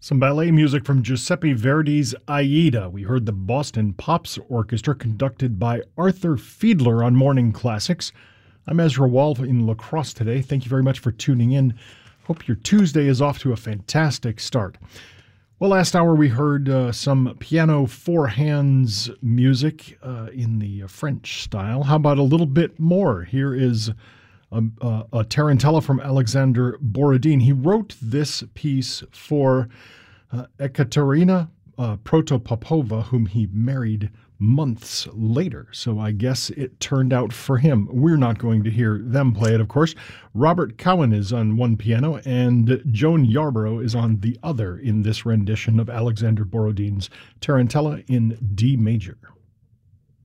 Some ballet music from Giuseppe Verdi's Aida. We heard the Boston Pops Orchestra conducted by Arthur Fiedler on Morning Classics. I'm Ezra Wall in La Crosse today. Thank you very much for tuning in. Hope your Tuesday is off to a fantastic start. Well, last hour we heard some piano four hands music in the French style. How about a little bit more? Here is a tarantella from Alexander Borodin. He wrote this piece for Ekaterina Protopopova, whom he married months later. So I guess it turned out for him. We're not going to hear them play it, of course. Robert Cowan is on one piano, and Joan Yarborough is on the other in this rendition of Alexander Borodin's Tarantella in D major.